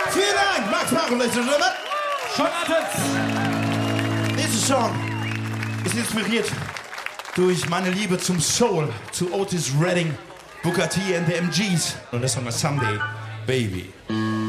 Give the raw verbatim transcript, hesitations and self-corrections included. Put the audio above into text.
Vielen Dank, Max Machen, Ladies and Gentlemen. Schon Athens. Dieser Song ist inspiriert durch meine Liebe zum Soul, zu Otis Redding, Booker T and the M Gs. Und der Song ist Someday, Baby.